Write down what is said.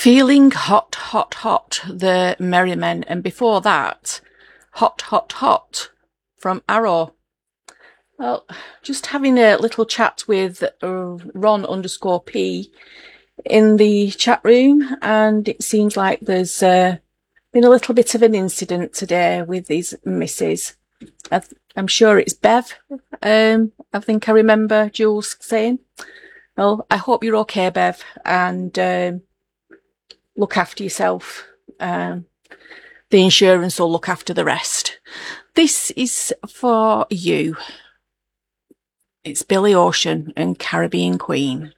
Feeling hot, hot, hot, the Merrymen, and before that, hot, hot, hot from Arrow. Well, just having a little chat with Ron_P in the chat room, and it seems like there's been a little bit of an incident today with these misses. I'm sure it's Bev. I think I remember Jules saying. Well, I hope you're okay, Bev, and look after yourself. The insurance will look after the rest. This is for you. It's Billy Ocean and Caribbean Queen.